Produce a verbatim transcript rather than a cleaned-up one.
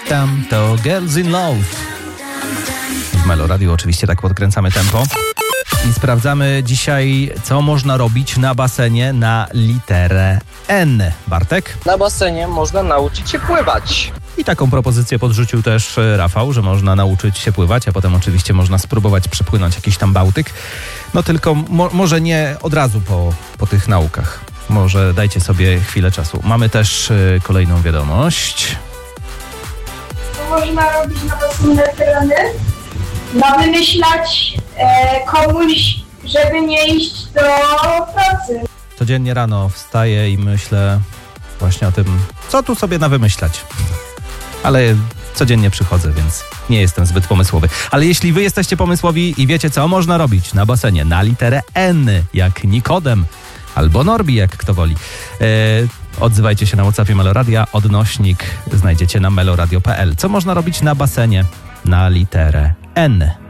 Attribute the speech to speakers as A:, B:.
A: tam to Girls in Love. W Melo Radio oczywiście tak podkręcamy tempo. I sprawdzamy dzisiaj, co można robić na basenie na literę N. Bartek?
B: Na basenie można nauczyć się pływać.
A: I taką propozycję podrzucił też Rafał, że można nauczyć się pływać, a potem oczywiście można spróbować przepłynąć jakiś tam Bałtyk. No tylko mo- może nie od razu po, po tych naukach. Może dajcie sobie chwilę czasu. Mamy też y, kolejną wiadomość.
C: Co można robić na basenie tereny? Ma wymyślać e, komuś, żeby nie iść do pracy.
A: Codziennie rano wstaję i myślę właśnie o tym, co tu sobie nawymyślać. Ale codziennie przychodzę, więc nie jestem zbyt pomysłowy. Ale jeśli wy jesteście pomysłowi i wiecie, co można robić na basenie na literę N, jak Nikodem albo Norbi, jak kto woli, e, odzywajcie się na WhatsAppie Meloradia. Odnośnik znajdziecie na meloradio kropka p l. Co można robić na basenie na literę N?